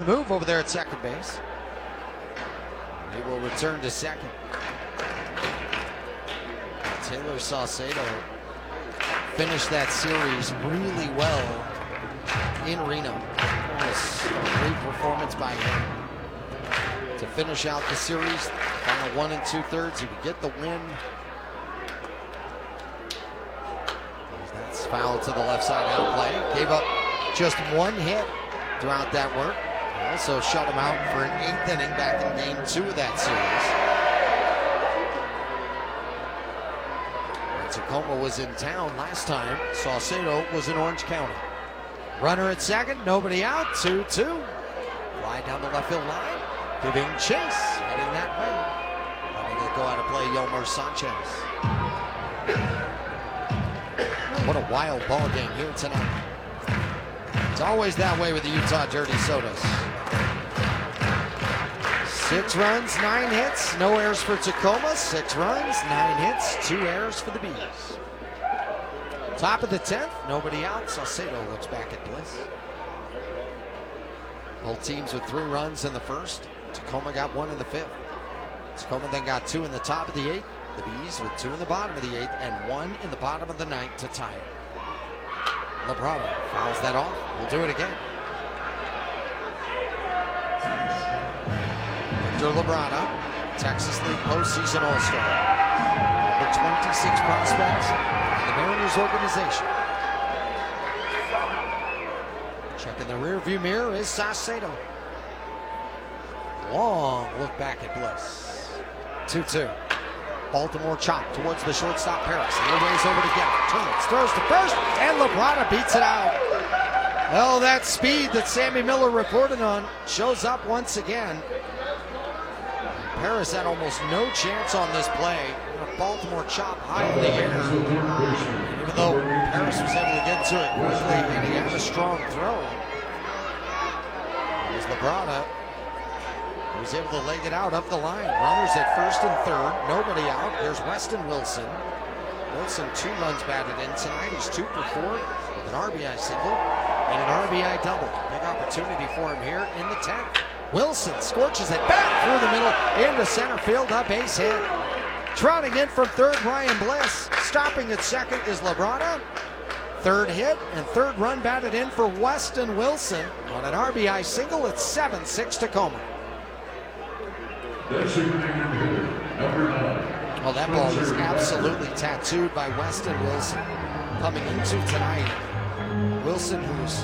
move over there at second base. He will return to second. Taylor Saucedo finished that series really well in Reno. Great performance by him to finish out the series. Final 1 2/3. He would get the win. That's foul to the left side out play. Gave up just one hit throughout that work. Also shut him out for an 8th inning back in game 2 of that series. When Tacoma was in town last time, Saucedo was in Orange County. Runner at second, nobody out, 2-2. Fly down the left field line, giving chase, heading that way. Letting it go out of play, Yolmer Sanchez. What a wild ball game here tonight. It's always that way with the Utah Dirty Sodas. 6 runs, 9 hits, no errors for Tacoma. 6 runs, 9 hits, 2 errors for the Bees. Top of the 10th, nobody out. Saucedo looks back at Bliss. Both teams with 3 runs in the first. Tacoma got 1 in the 5th. Tacoma then got 2 in the top of the 8th. The Bees with 2 in the bottom of the 8th and 1 in the bottom of the 9th to tie it. Labrada fouls that off. We'll do it again. Victor Labrada, Texas League postseason All-Star. Number 26 prospect in the Mariners organization. Checking the rearview mirror is Saucedo. Long look back at Bliss. 2-2. Baltimore chop towards the shortstop Paris. Little ways over to get it. Turns, throws to first, and Labrada beats it out. Well, that speed that Sammy Miller reported on shows up once again. Paris had almost no chance on this play. A Baltimore chop high in the air. Even though Paris was able to get to it quickly and he had a strong throw. It was Labrada. He was able to leg it out up the line. Runners at first and third. Nobody out. There's Weston Wilson. Wilson 2 runs batted in tonight. He's 2 for 4 with an RBI single and an RBI double. Big opportunity for him here in the 10th. Wilson scorches it back through the middle into center field. A base hit. Trotting in from third, Ryan Bliss. Stopping at second is Labrada. 3rd hit and 3rd run batted in for Weston Wilson on an RBI single. It's 7-6 Tacoma. Oh, that ball was absolutely tattooed by Weston Wilson. Coming into tonight, Wilson, who's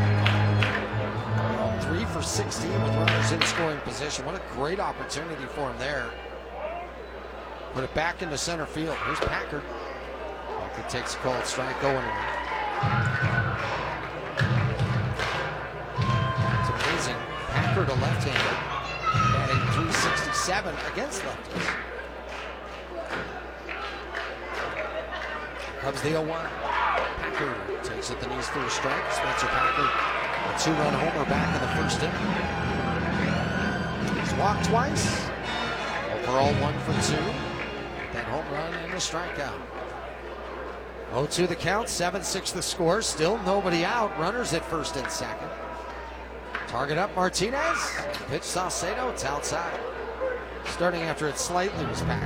3 for 16 with runners in scoring position. What a great opportunity for him there. Put it back into center field. Here's Packard. Packard takes a called strike going. It's amazing. Packard, a left-hander, batting .367 against lefties. Comes the 0-1. Packard takes at the knees for a strike. Spencer Packard, a 2-run homer back in the first inning. He's walked twice. Overall 1 for 2. That home run and a strikeout. 0-2 the count, 7-6 the score. Still nobody out. Runners at first and second. Target up Martinez. Pitch Saucedo. It's outside. Starting after it slightly was Packard.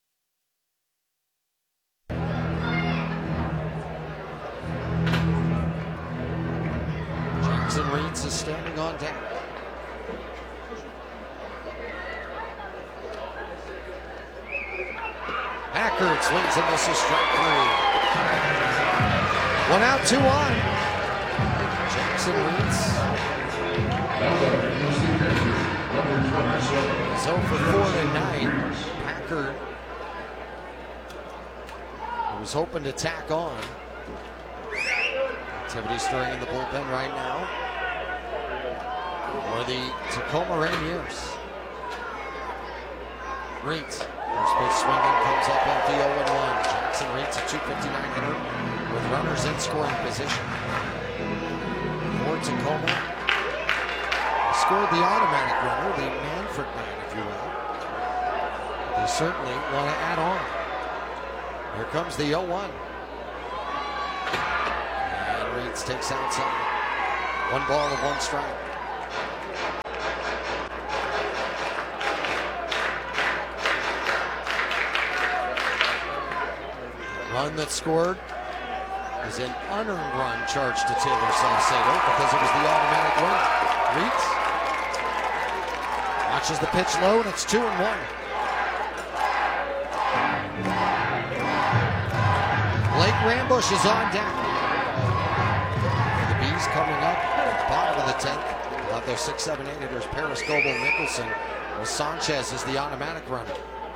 Jackson Reeds is standing on deck. Packard swings and misses, strike 3. 1 out, 2 on. Jackson Reeds. He's 0 for 4 tonight. Packard was hoping to tack on. Activity stirring in the bullpen right now for the Tacoma Rainiers. Reeds, first pitch swinging, comes up empty, 0-1. Jackson Reeds, a .259 hitter with runners in scoring position. For Tacoma, scored the automatic runner, the Manfred man, if you will. They certainly want to add on. Here comes the 0-1. And Reeds takes outside. 1 ball and 1 strike. run that scored is an unearned run charged to Taylor Saucedo because it was the automatic win. Reitz watches the pitch low, and it's 2-1. Blake Rambusch is on down. The Bees coming up at the bottom of the 10th. We'll have their 6, 7, 8 hitters. Paris, Goebel, Nicholson. Well, Sanchez is the automatic runner.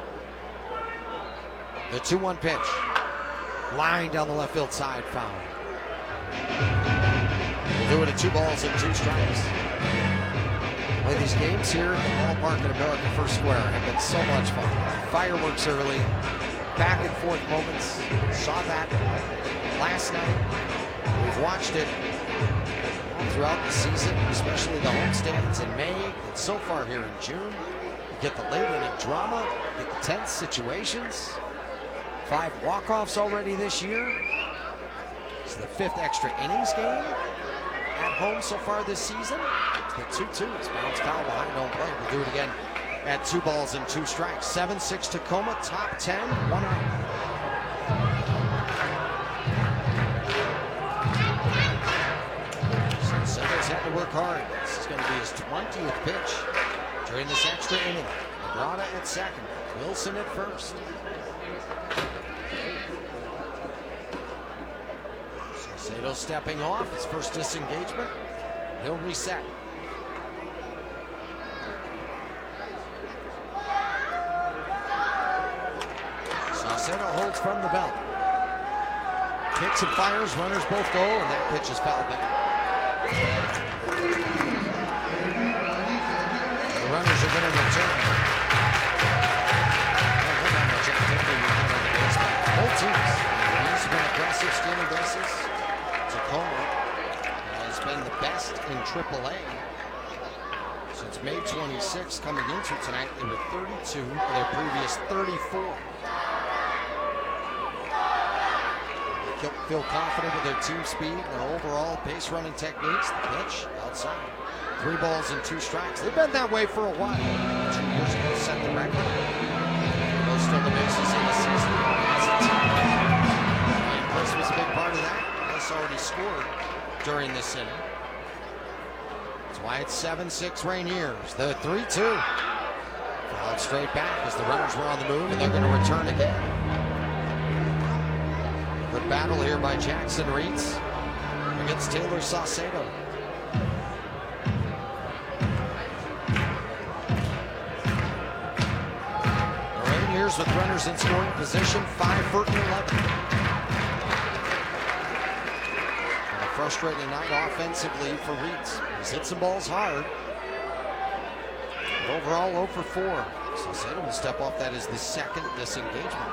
The 2-1 pitch. Line down the left field side, foul. We'll do it at 2 balls and 2 strikes. Play these games here at the ballpark at America First Square have been so much fun. Fireworks early, back and forth moments. Saw that last night. We've watched it throughout the season, especially the homestands in May, and so far here in June. You get the late inning drama, you get the tense situations. 5 walk-offs already this year. It's the 5th extra innings game at home so far this season. It's the 2-2. It's bounced foul behind home plate. We'll do it again at 2 balls and 2 strikes. 7-6 Tacoma, top 10, 1 out. So Sanders had to work hard. This is going to be his 20th pitch during this extra inning. Labrada at second, Wilson at first. Saucedo stepping off, his first disengagement. He'll reset. Saucedo holds from the belt. Kicks and fires, runners both go, and that pitch is fouled back. The runners are going to return. Both teams. He's been aggressive, stealing bases. Tacoma has been the best in AAA since May 26th. Coming into tonight, they were 32 of their previous 34. They feel confident with their team speed and their overall base running techniques. The pitch outside. 3 balls and 2 strikes. They've been that way for a while. 2 years ago, set the record. Most of the bases in the season as a team. And Chris was a big part of that. Chris already scored during this inning. That's why it's 7-6 Rainiers. The 3-2. Fouled straight back as the runners were on the move, and they're going to return again. Good battle here by Jackson Reitz against Taylor Saucedo. With runners in scoring position, 5 for 11. And a frustrating night offensively for Reitz. He's hit some balls hard. But overall, 0 for 4. Saucedo will step off. That is the 2nd disengagement.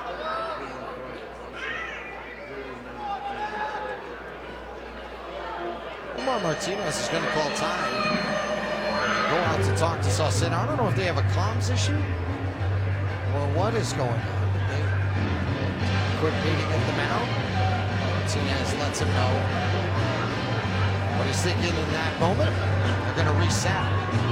Omar Martinez is going to call time. Go out to talk to Saucedo. I don't know if they have a comms issue or what is going on. They quick meeting at the mound. Martinez lets him know what he's thinking in that moment. They're going to reset.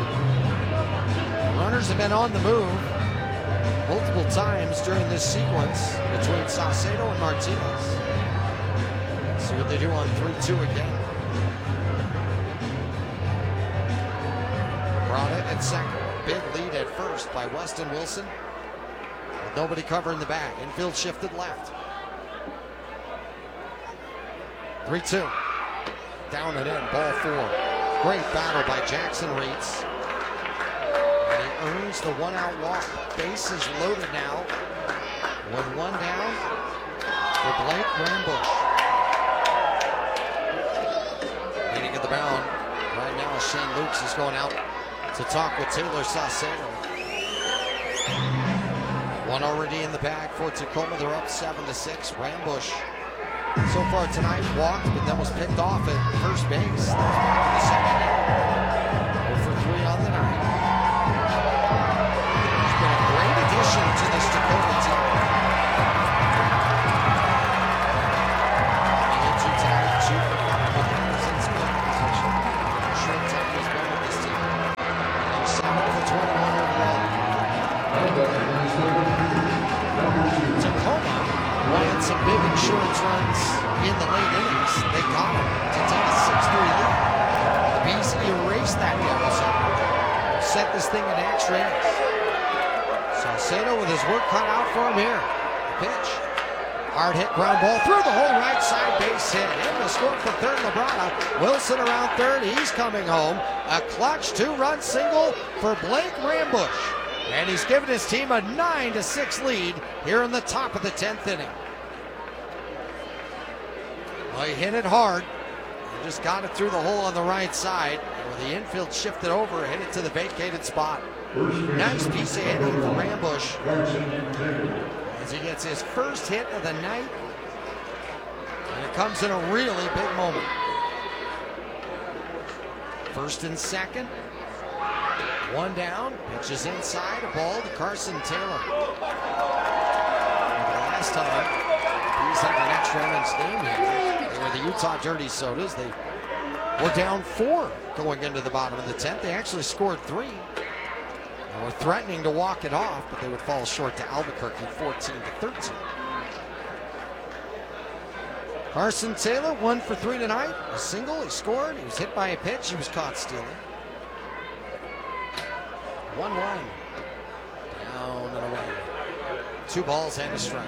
The runners have been on the move multiple times during this sequence between Saucedo and Martinez. Let's see what they do on 3-2 again. Labrada at second. Big lead at first by Weston Wilson. Nobody covering the bag. Infield shifted left. 3-2. Down and in. Ball 4. Great battle by Jackson Reitz. And he earns the 1-out walk. Bases loaded now. With 1 down for Blake Rambusch. Leading at the mound right now, Shane Lukes is going out to talk with Taylor Saucedo. 1 already in the bag for Tacoma. They're up 7-6. Rambusch so far tonight walked, but then was picked off at first base. That was back in the 2nd inning. 0 for 3 on the night. He's been a great addition to this Tacoma team. Coming into tonight, 2 for 5 with runners in scoring position. Short time he's been with this team. Now 7 for 21 overall. Tacoma wanted some big insurance runs in the late innings. They got them to take a 6-3 lead. The Bees erased that deficit, set this thing in extra innings. Saucedo with his work cut out for him here. Pitch. Hard hit ground ball through the whole right side, base hit. In the score for third, Labrada. Wilson around third, he's coming home. A clutch 2-run single for Blake Rambusch. And he's given his team a 9-6 lead here in the top of the 10th inning. Well, he hit it hard. He just got it through the hole on the right side. Where the infield shifted over, hit it to the vacated spot. Nice piece of hitting for Rambusch as he gets his first hit of the night. And it comes in a really big moment. First and second. One down. Pitches inside. A ball to Carson Taylor. The last time he's had an extra innings game here, they were the Utah Dirty Sodas. They were down 4 going into the bottom of the 10th. They actually scored 3. And were threatening to walk it off, but they would fall short to Albuquerque 14-13. Carson Taylor 1 for 3 tonight. A single, he scored. He was hit by a pitch. He was caught stealing. 1-1. Down and away. 2 balls and a strike.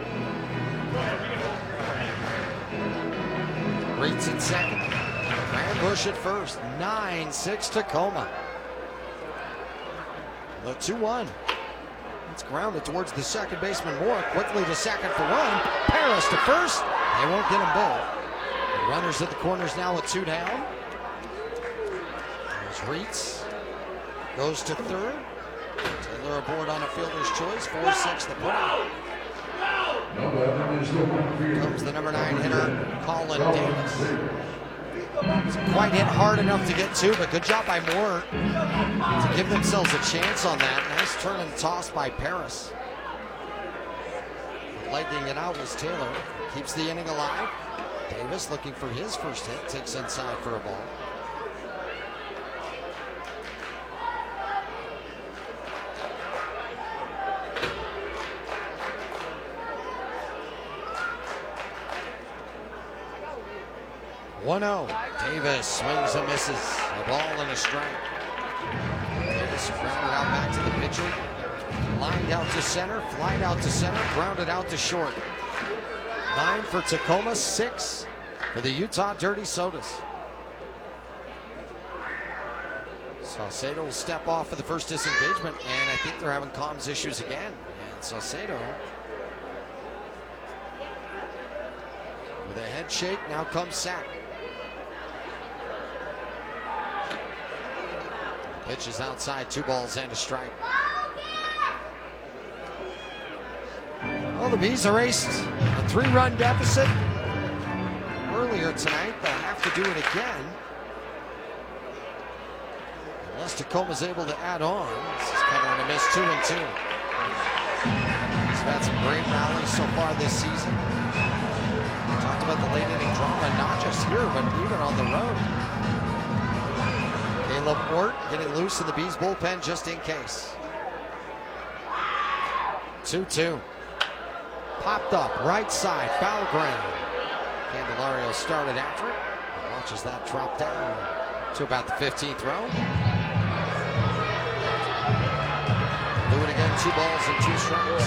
Reeds at second. Rambusch at first. 9-6 Tacoma. The 2-1. It's grounded towards the second baseman Moore. Quickly to second for 1. Paris to first. They won't get them both. The runners at the corners now with 2 down. There's Reeds. Goes to third. Taylor aboard on a fielder's choice. 4-6 the put out. Comes the number 9 hitter, Colin Davis. Doesn't quite hit hard enough to get to, but good job by Moore to give themselves a chance on that. Nice turn and toss by Paris. Legging it out was Taylor. Keeps the inning alive. Davis looking for his first hit. Takes inside for a ball. Davis swings and misses. A ball and a strike. Davis grounded out back to the pitcher. Lined out to center, flied out to center, grounded out to short. 9 for Tacoma, 6 for the Utah Dirty Sodas. Saucedo will step off for the first disengagement, and I think they're having comms issues again. And Saucedo with a head shake, now comes sack. Pitch is outside, 2 balls and a strike. Well, the Bees erased a 3-run deficit earlier tonight. They'll have to do it again unless Tacoma's able to add on. This is kind of a miss. 2-2. He's had some great rallies so far this season. We talked about the late inning drama, not just here, but even on the road. Caleb Ort getting loose in the Bees bullpen just in case. 2-2. Popped up, right side, foul ground. Candelario started after it. Watches that drop down to about the 15th row. Do it again, 2 balls and 2 strikes.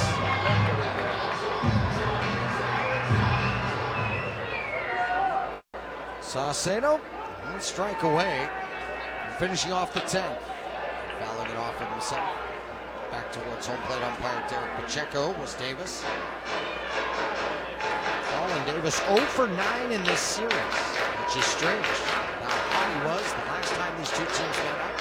Saucedo, 1 strike away. Finishing off the 10th. Fouling it off of himself. Back towards home plate umpire Derek Pacheco was Davis. Colin Davis 0 for 9 in this series, which is strange. How hot he was the last time these 2 teams met up.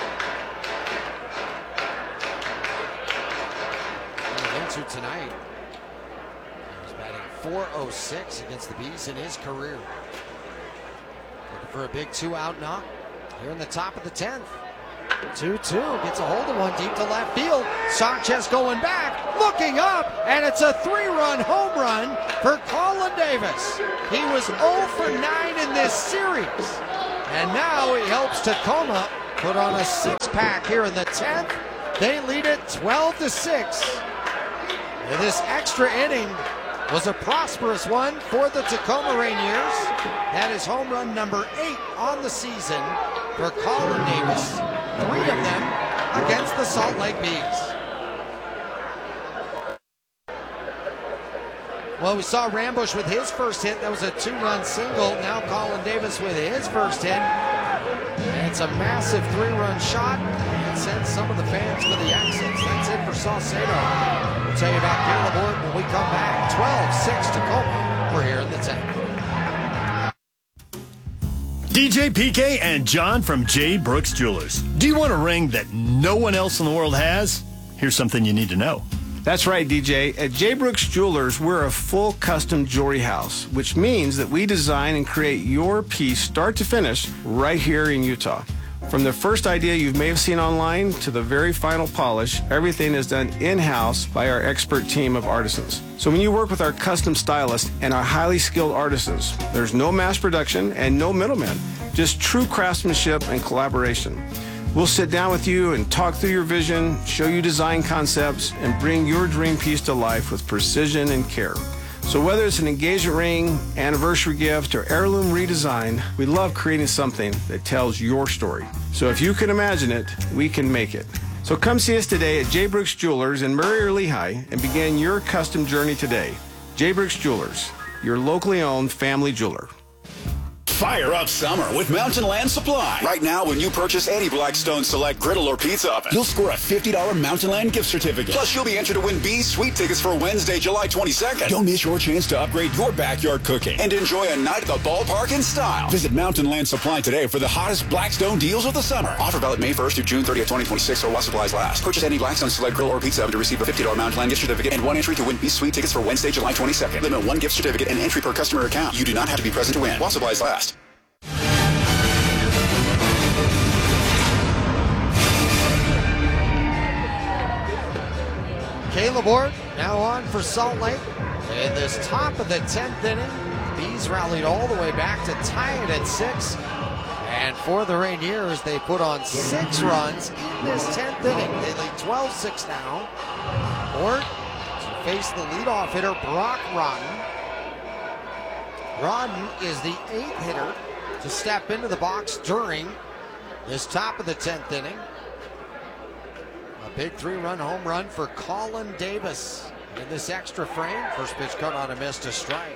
Going into tonight, he was batting .406 against the Bees in his career. Looking for a big 2-out knock here in the top of the 10th. 2-2, gets a hold of one deep to left field. Sanchez going back, looking up, and it's a 3-run home run for Colin Davis. He was 0 for 9 in this series, and now he helps Tacoma put on a 6-pack here in the 10th. They lead it 12-6. This extra inning was a prosperous one for the Tacoma Rainiers. That is home run number 8 on the season for Colin Davis. 3 of them against the Salt Lake Bees. Well, we saw Rambush with his first hit. That was a 2-run single. Now Colin Davis with his first hit. And it's a massive 3-run shot. And sends some of the fans for the exits. That's it for Saucedo. We'll tell you about Caleb Ord when we come back. 12-6 Tacoma. We're here in the 10th. DJ PK and John from J. Brooks Jewelers. Do you want a ring that no one else in the world has? Here's something you need to know. That's right, DJ. At J. Brooks Jewelers, we're a full custom jewelry house, which means that we design and create your piece start to finish right here in Utah. From the first idea you may have seen online to the very final polish, everything is done in-house by our expert team of artisans. So when you work with our custom stylists and our highly skilled artisans, there's no mass production and no middlemen, just true craftsmanship and collaboration. We'll sit down with you and talk through your vision, show you design concepts, and bring your dream piece to life with precision and care. So whether it's an engagement ring, anniversary gift, or heirloom redesign, we love creating something that tells your story. So if you can imagine it, we can make it. So come see us today at J. Brooks Jewelers in Murray or Lehigh and begin your custom journey today. J. Brooks Jewelers, your locally owned family jeweler. Fire up summer with Mountain Land Supply. Right now, when you purchase any Blackstone Select griddle or pizza oven, you'll score a $50 Mountain Land gift certificate. Plus, you'll be entered to win B's Sweet tickets for Wednesday, July 22nd. Don't miss your chance to upgrade your backyard cooking and enjoy a night at the ballpark in style. Visit Mountain Land Supply today for the hottest Blackstone deals of the summer. Offer valid May 1st through June 30th, 2026 or while supplies last. Purchase any Blackstone Select griddle or pizza oven to receive a $50 Mountain Land gift certificate and 1 entry to win B's Sweet tickets for Wednesday, July 22nd. Limit 1 gift certificate and entry per customer account. You do not have to be present to win while supplies last. Caleb Ord now on for Salt Lake. In this top of the 10th inning, Bees rallied all the way back to tie it at 6. And for the Rainiers, they put on 6 runs in this 10th inning. They lead 12-6 now. Ord to face the leadoff hitter, Brock Rodden. Rodden is the 8th hitter to step into the box during this top of the 10th inning. A big 3-run home run for Colin Davis in this extra frame. First pitch cut on a miss to strike.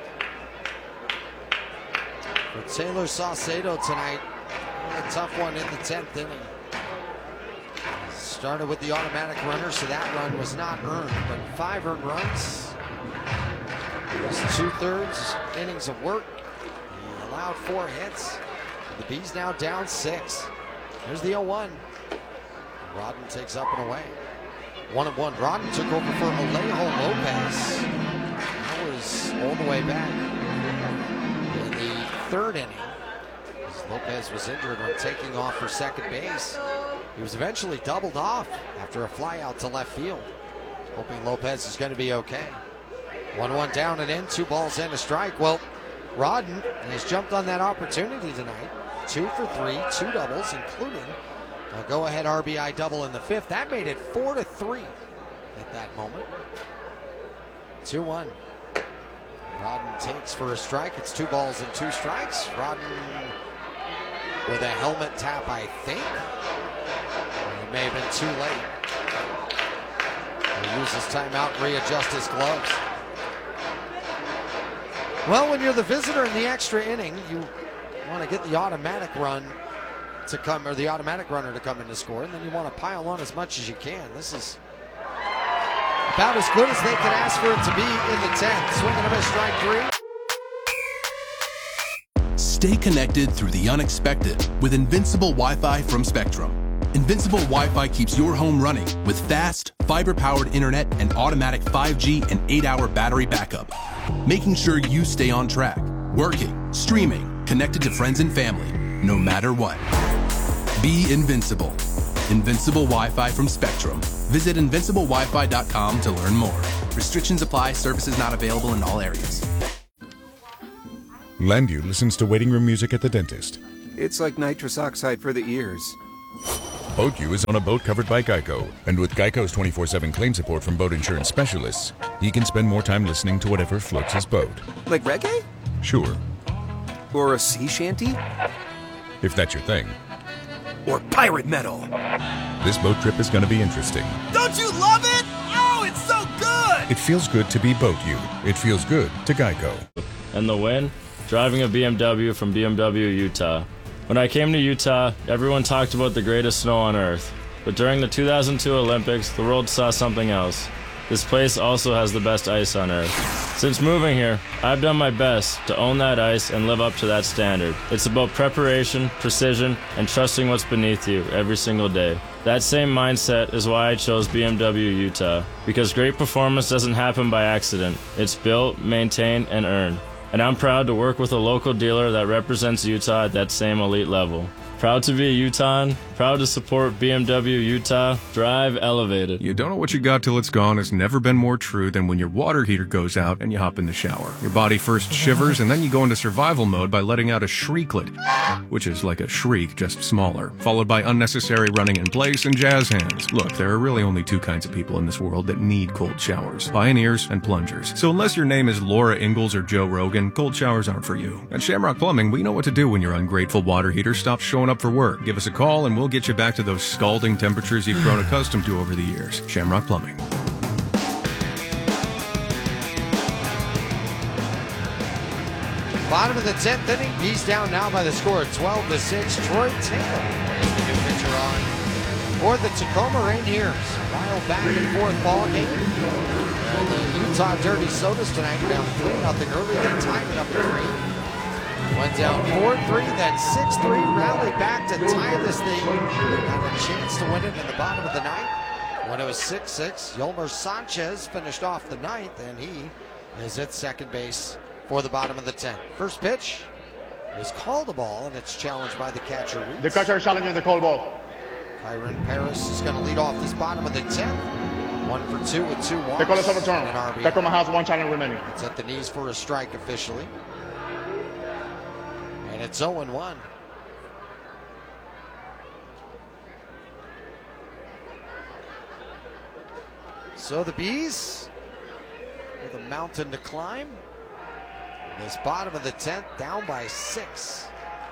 For Taylor Saucedo tonight, a tough one in the 10th inning. Started with the automatic runner, so that run was not earned, but 5 earned runs. It was 2/3 innings of work. He allowed 4 hits. The Bees now down 6. Here's the 0-1. Rodden takes up and away. 1-1. Rodden took over for Alejo Lopez. That was all the way back in the 3rd inning. As Lopez was injured when taking off for second base. He was eventually doubled off after a fly out to left field. Hoping Lopez is going to be okay. 1-1 down and in, 2 balls and a strike. Well, Rodden has jumped on that opportunity tonight. 2 for 3, 2 doubles, including a go-ahead RBI double in the 5th. That made it 4-3 at that moment. 2-1. Rodden takes for a strike. It's 2 balls and 2 strikes. Rodden with a helmet tap, I think. It may have been too late. He'll use his timeout and readjust his gloves. Well, when you're the visitor in the extra inning, you want to get the automatic run to come, or the automatic runner to come in to score, and then you want to pile on as much as you can. This is about as good as they can ask for it to be in the 10th. Swinging a miss, strike 3. Stay connected through the unexpected with Invincible Wi-Fi from Spectrum. Invincible Wi-Fi keeps your home running with fast, fiber-powered internet and automatic 5G and 8-hour battery backup, making sure you stay on track, working, streaming, connected to friends and family, no matter what. Be invincible. Invincible Wi-Fi from Spectrum. Visit invinciblewifi.com to learn more. Restrictions apply. Services not available in all areas. Lendu listens to waiting room music at the dentist. It's like nitrous oxide for the ears. Boat U is on a boat covered by Geico. And with Geico's 24/7 claim support from boat insurance specialists, he can spend more time listening to whatever floats his boat. Like reggae? Sure, Or a sea shanty? if that's your thing. Or pirate metal? This boat trip is going to be interesting. Don't you love it? Oh, it's so good! It feels good to be Boat U. It feels good to Geico. And the win? Driving a BMW from BMW Utah. When I came to Utah, everyone talked about the greatest snow on earth. But during the 2002 Olympics, the world saw something else. This place also has the best ice on earth. Since moving here, I've done my best to own that ice and live up to that standard. It's about preparation, precision, and trusting what's beneath you every single day. That same mindset is why I chose BMW Utah, because great performance doesn't happen by accident. It's built, maintained, and earned. And I'm proud to work with a local dealer that represents Utah at that same elite level. Proud to be a Utahn, proud to support BMW Utah, drive elevated. You don't know what you got till it's gone has never been more true than when your water heater goes out and you hop in the shower. Your body first shivers and then you go into survival mode by letting out a shrieklet, which is like a shriek, just smaller, followed by unnecessary running in place and jazz hands. Look, there are really only two kinds of people in this world that need cold showers: pioneers and plungers. So unless your name is Laura Ingalls or Joe Rogan, cold showers aren't for you. At Shamrock Plumbing, we know what to do when your ungrateful water heater stops showing up for work. Give us a call and we'll get you back to those scalding temperatures you've grown accustomed to over the years. Shamrock Plumbing. Bottom of the 10th inning. He's down now by the score of 12-6. Troy Taylor is the new pitcher on for the Tacoma Rainiers. Wild back and forth ball game. The Utah Dirty Sodas tonight down 3-0 early. They tied it up at 3. Went down 4-3, then 6-3, rallied back to tie this thing. Had a chance to win it in the bottom of the ninth. When it was 6-6, Yolmer Sanchez finished off the ninth, and he is at second base for the bottom of the 10th. First pitch is called a ball, and it's challenged by the catcher. Weeks. The catcher challenging the called ball. Kyron Paris is going to lead off this bottom of the 10th. 1 for 2 with 2 walks. The call is overturned. Tacoma has one challenge remaining. It's at the knees for a strike officially. And it's 0-1. So the Bees with a mountain to climb. This bottom of the 10th down by 6.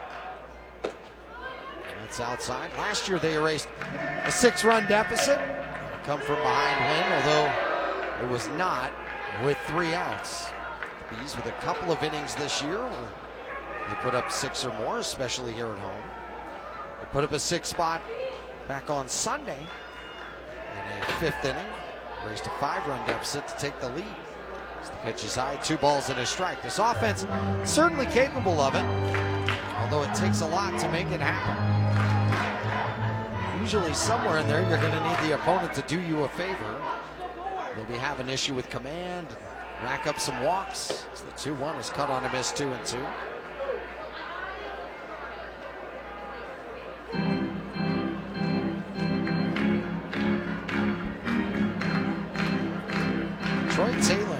That's outside. Last year they erased a 6-run deficit. Come from behind win, although it was not with 3 outs. The Bees with a couple of innings this year where they put up 6 or more, especially here at home. They put up a 6 spot back on Sunday in a 5th inning. Raised a 5-run deficit to take the lead. As the pitch is high, 2 balls and a strike. This offense certainly capable of it, although it takes a lot to make it happen. Usually somewhere in there you're going to need the opponent to do you a favor. Maybe have an issue with command, rack up some walks. So the 2-1 is cut on a miss, 2-2. Troy Taylor,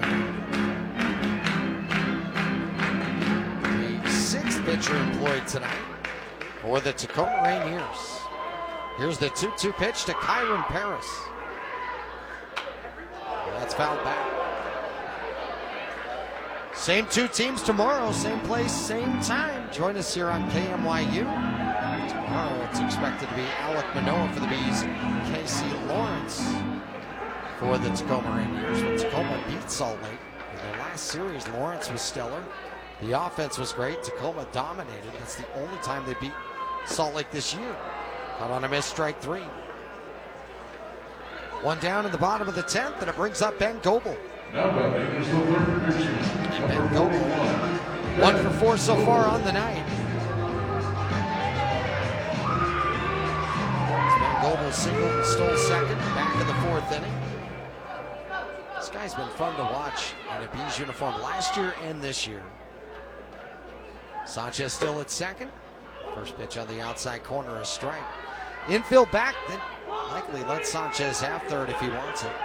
the 6th pitcher employed tonight for the Tacoma Rainiers. Here's the 2-2 pitch to Kyron Paris. That's fouled back. Same 2 teams tomorrow, same place, same time. Join us here on KMYU. Tomorrow it's expected to be Alec Manoah for the Bees, Casey Lawrence for the Tacoma Rainiers. When Tacoma beat Salt Lake in their last series, Lawrence was stellar. The offense was great. Tacoma dominated. That's the only time they beat Salt Lake this year. Caught on a miss, strike 3. 1 down in the bottom of the 10th, and it brings up Ben Goebel. And Ben Goebel, 1 for 4 so far on the night. Ben Goebel single, stole second, back in the 4th inning. This guy's been fun to watch in a Bees uniform last year and this year. Sanchez still at second. First pitch on the outside corner, a strike. Infield back, then likely let Sanchez have third if he wants it.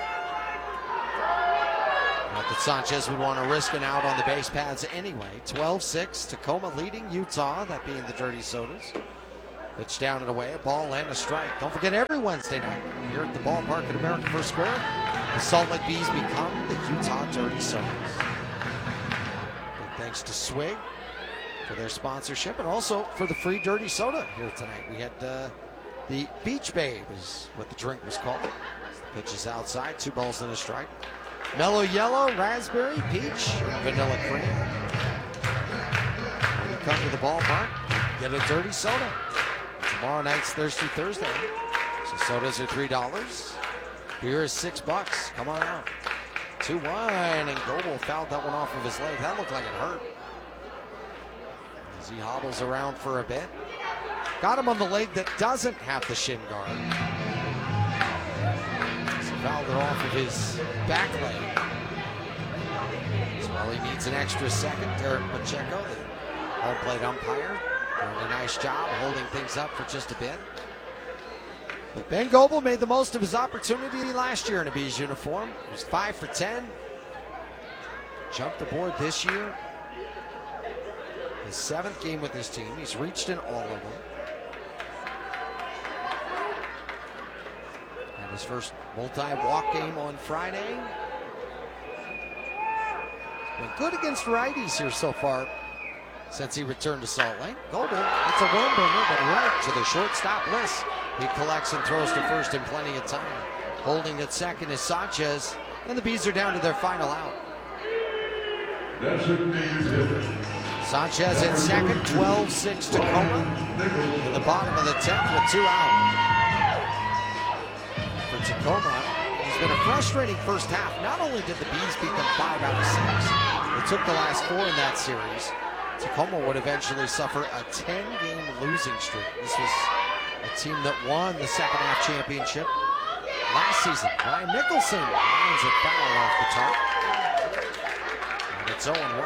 Not that Sanchez would want to risk an out on the base paths anyway. 12-6, Tacoma leading Utah, that being the Dirty Sodas. Pitch down and away, a ball and a strike. Don't forget, every Wednesday night here at the ballpark at American First Square, the Salt Lake Bees become the Utah Dirty Sodas. Big thanks to Swig for their sponsorship and also for the free Dirty Soda here tonight. We had the Beach Babe is what the drink was called. Pitch is outside, 2 balls and a strike. Mellow yellow, raspberry, peach, and vanilla cream. When you come to the ballpark, get a Dirty Soda. Tomorrow night's Thirsty Thursday. So sodas are $3. Beer is $6. Come on out. 2-1, and Goebel fouled that one off of his leg. That looked like it hurt. As he hobbles around for a bit. Got him on the leg that doesn't have the shin guard. So fouled it off of his back leg. So while he needs an extra second, Derek Pacheco, the all-plate umpire, doing a nice job holding things up for just a bit. But Ben Goebel made the most of his opportunity last year in a Bees uniform. He was 5 for 10. Jumped aboard this year. His 7th game with his team. He's reached in all of them. And his first multi-walk game on Friday. He's been good against righties here so far since he returned to Salt Lake. Goebel, it's a worm burner, but right to the shortstop list. He collects and throws to first in plenty of time. Holding at second is Sanchez, and the Bees are down to their final out. Sanchez at second, 12-6 Tacoma. In the bottom of the 10th with 2 out. For Tacoma, it's been a frustrating first half. Not only did the Bees beat them 5 out of 6, they took the last 4 in that series. Tacoma would eventually suffer a 10-game losing streak. This was a team that won the second half championship last season. Ryan Nicholson lines it foul off the top. And it's 0-1.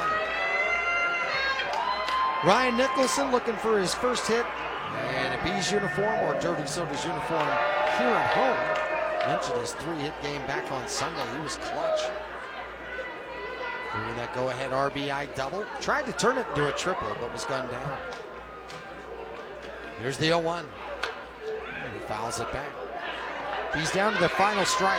Ryan Nicholson looking for his first hit in a Bees uniform or Dirty Soda's uniform here at home. Mentioned his 3-hit game back on Sunday. He was clutch. Doing that go-ahead RBI double. Tried to turn it into a triple, but was gunned down. Here's the 0-1. And he fouls it back. He's down to the final strike.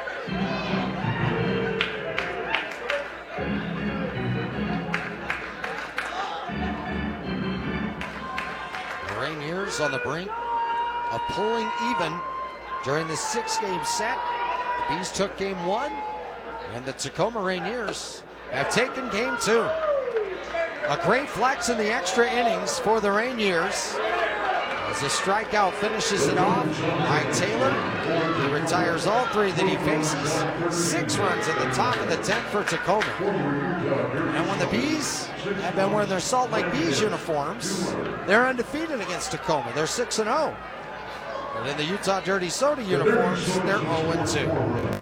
The Rainiers on the brink of pulling even during the 6-game set. The Bees took game 1, and the Tacoma Rainiers have taken game 2. A great flex in the extra innings for the Rainiers. As a strikeout finishes it off, Mike Taylor, he retires all 3 that he faces. 6 runs at the top of the 10th for Tacoma. And when the Bees have been wearing their Salt Lake Bees uniforms, they're undefeated against Tacoma. They're 6-0. But in the Utah Dirty Soda uniforms, they're 0-2.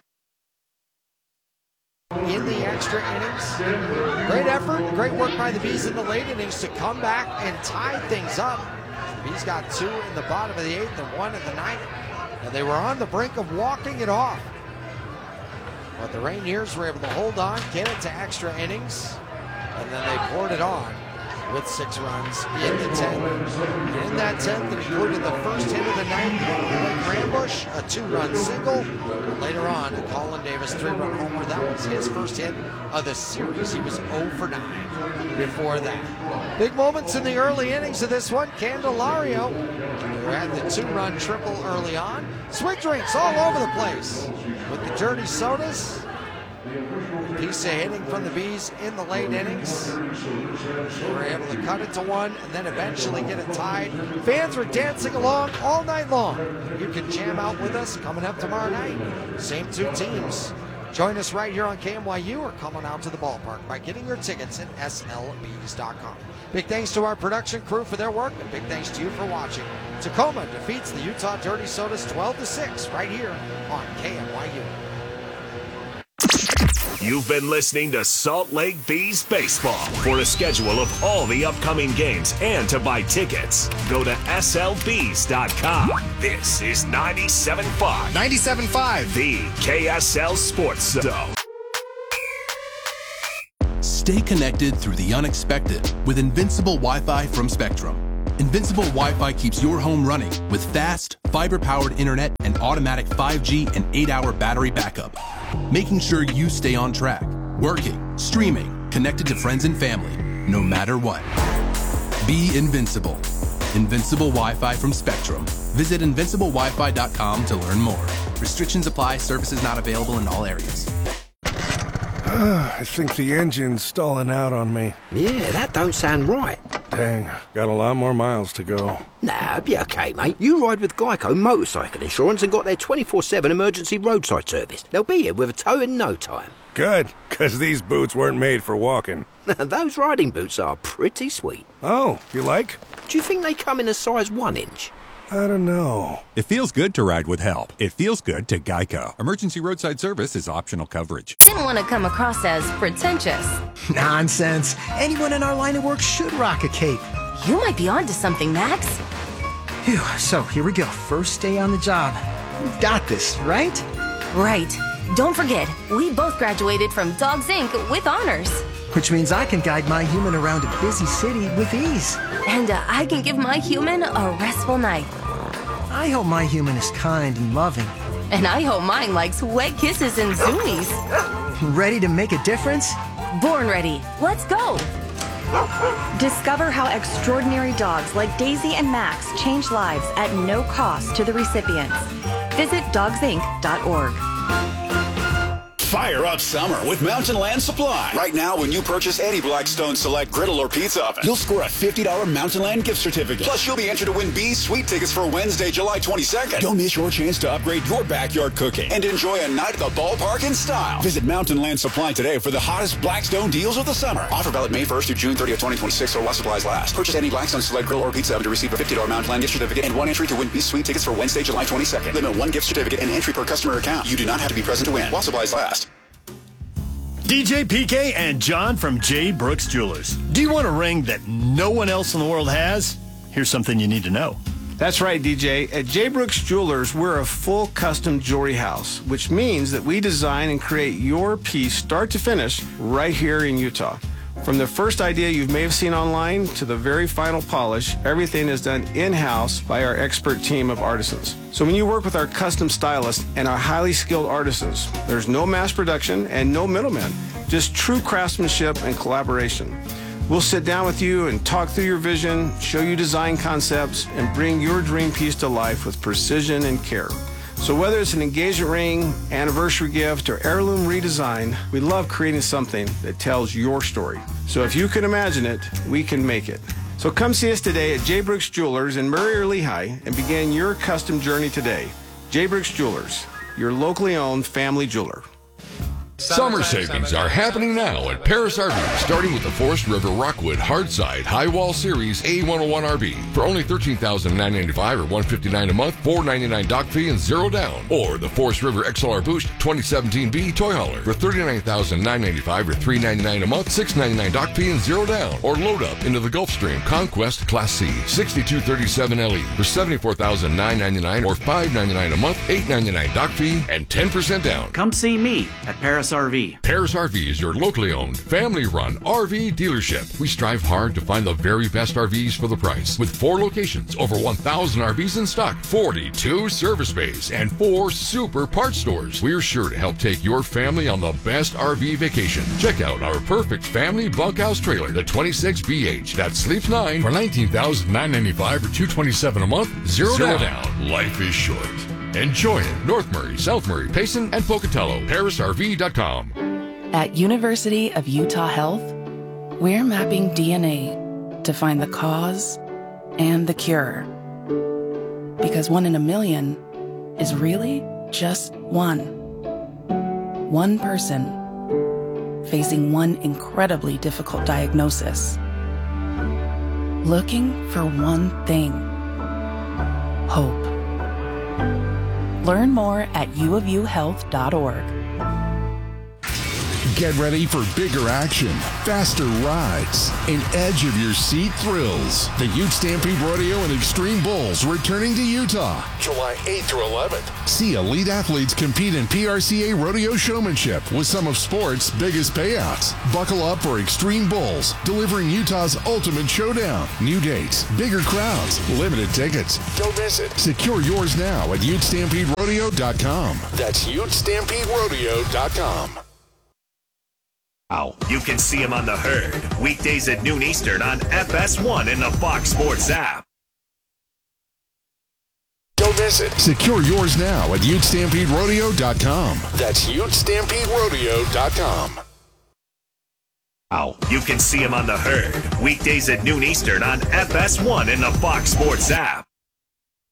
In the extra innings, great effort, great work by the Bees in the late innings to come back and tie things up. The Bees got 2 in the bottom of the 8th and 1 in the 9th, and they were on the brink of walking it off. But the Rainiers were able to hold on, get it to extra innings, and then they poured it on with 6 runs in the 10th. And in that 10th, it included the first hit of the night, Blake Rambush, a 2-run single. And later on, Colin Davis, 3-run homer. That was his first hit of the series. He was 0 for 9 before that. Big moments in the early innings of this one. Candelario, who had the 2-run triple early on. Swig drinks all over the place with the Dirty Sodas. A piece of hitting from the Bees in the late innings. They were able to cut it to 1 and then eventually get it tied. Fans were dancing along all night long. You can jam out with us coming up tomorrow night. Same 2 teams. Join us right here on KMYU or come on out to the ballpark by getting your tickets at slbees.com. Big thanks to our production crew for their work, and big thanks to you for watching. Tacoma defeats the Utah Dirty Sodas 12-6 right here on KMYU. You've been listening to Salt Lake Bees Baseball. For a schedule of all the upcoming games and to buy tickets, go to slbees.com. This is 97.5. 97.5. The KSL Sports Zone. Stay connected through the unexpected with invincible Wi-Fi from Spectrum. Invincible Wi-Fi keeps your home running with fast, fiber-powered internet and automatic 5G and 8-hour battery backup, making sure you stay on track, working, streaming, connected to friends and family, no matter what. Be invincible. Invincible Wi-Fi from Spectrum. Visit invinciblewifi.com to learn more. Restrictions apply. Services not available in all areas. I think the engine's stalling out on me. Yeah, that don't sound right. Dang, got a lot more miles to go. Nah, it'll be okay, mate. You ride with Geico Motorcycle Insurance and got their 24/7 emergency roadside service. They'll be here with a tow in no time. Good, because these boots weren't made for walking. Those riding boots are pretty sweet. Oh, you like? Do you think they come in a size 1 inch? I don't know. It feels good to ride with help. It feels good to Geico. Emergency roadside service is optional coverage. Didn't want to come across as pretentious. Nonsense. Anyone in our line of work should rock a cape. You might be onto something, Max. Phew, so here we go. First day on the job. We've got this, right? Right. Don't forget, we both graduated from Dogs Inc. with honors. Which means I can guide my human around a busy city with ease. And I can give my human a restful night. I hope my human is kind and loving. And I hope mine likes wet kisses and zoomies. Ready to make a difference? Born ready. Let's go. Discover how extraordinary dogs like Daisy and Max change lives at no cost to the recipients. Visit dogsinc.org. Fire up summer with Mountain Land Supply. Right now, when you purchase any Blackstone Select griddle or pizza oven, you'll score a $50 Mountain Land gift certificate. Plus, you'll be entered to win B's Sweet tickets for Wednesday, July 22nd. Don't miss your chance to upgrade your backyard cooking and enjoy a night at the ballpark in style. Visit Mountain Land Supply today for the hottest Blackstone deals of the summer. Offer valid May 1st through June 30th, 2026, or while supplies last. Purchase any Blackstone Select griddle or pizza oven to receive a $50 Mountain Land gift certificate and 1 entry to win B's Sweet tickets for Wednesday, July 22nd. Limit 1 gift certificate and entry per customer account. You do not have to be present to win while supplies last. DJ PK and John from J. Brooks Jewelers. Do you want a ring that no one else in the world has? Here's something you need to know. That's right, DJ. At J. Brooks Jewelers, we're a full custom jewelry house, which means that we design and create your piece start to finish right here in Utah. From the first idea you may have seen online to the very final polish, everything is done in-house by our expert team of artisans. So when you work with our custom stylists and our highly skilled artisans, there's no mass production and no middlemen, just true craftsmanship and collaboration. We'll sit down with you and talk through your vision, show you design concepts, and bring your dream piece to life with precision and care. So whether it's an engagement ring, anniversary gift, or heirloom redesign, we love creating something that tells your story. So if you can imagine it, we can make it. So come see us today at J. Brooks Jewelers in Murray or Lehigh and begin your custom journey today. J. Brooks Jewelers, your locally owned family jeweler. Summer savings are happening now at Paris RV, starting with the Forest River Rockwood Hardside High Wall Series A101 RV for only $13,995 or $159 a month, $499 dock fee and $0 down. Or the Forest River XLR Boost 2017B Toy Hauler for $39,995 or $399 a month, $699 dock fee and $0 down. Or load up into the Gulfstream Conquest Class C 6237 LE for $74,999 or $599 a month, $899 dock fee and 10% down. Come see me at Paris RV. Paris RV is your locally owned, family-run RV dealership. We strive hard to find the very best RVs for the price. With 4 locations, over 1,000 RVs in stock, 42 service bays, and 4 super parts stores. We're sure to help take your family on the best RV vacation. Check out our perfect family bunkhouse trailer, the 26BH, that sleeps 9 for $19,995 or $227 a month, $0 down. Life is short. Enjoy it. North Murray, South Murray, Payson, and Pocatello. ParisRV.com. At University of Utah Health, we're mapping DNA to find the cause and the cure. Because 1 in a million is really just one. One person facing one incredibly difficult diagnosis. Looking for one thing: hope. Learn more at uofuhealth.org. Get ready for bigger action, faster rides, and edge of your seat thrills. The Ute Stampede Rodeo and Extreme Bulls returning to Utah, July 8th through 11th. See elite athletes compete in PRCA rodeo showmanship with some of sport's biggest payouts. Buckle up for Extreme Bulls, delivering Utah's ultimate showdown. New dates, bigger crowds, limited tickets. Don't miss it. Secure yours now at UteStampedeRodeo.com. That's UteStampedeRodeo.com. You can see him on The Herd, weekdays at noon Eastern on FS1 in the Fox Sports app. Don't miss it. Secure yours now at UteStampedeRodeo.com. That's UteStampedeRodeo.com. You can see him on The Herd, weekdays at noon Eastern on FS1 in the Fox Sports app.